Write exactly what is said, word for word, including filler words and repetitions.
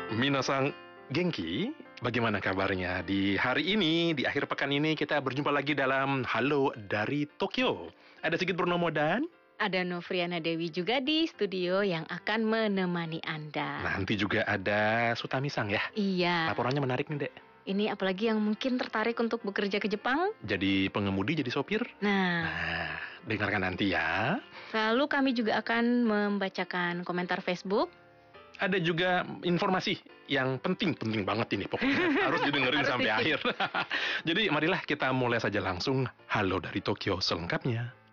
Minasang Genki, bagaimana kabarnya? Di hari ini, di akhir pekan ini kita berjumpa lagi dalam Halo dari Tokyo. Ada Sigit Purnomo dan ada Novriana Dewi juga di studio yang akan menemani Anda. Nanti juga ada Sutami Sang ya? Iya. Laporannya menarik nih, Dek. Ini apalagi yang mungkin tertarik untuk bekerja ke Jepang. Jadi pengemudi, jadi sopir. Nah, nah dengarkan nanti ya. Lalu kami juga akan membacakan komentar Facebook. Ada juga informasi yang penting-penting banget ini pokoknya. Harus didengerin Harus sampai disiap. akhir. Jadi marilah kita mulai saja langsung Halo dari Tokyo selengkapnya.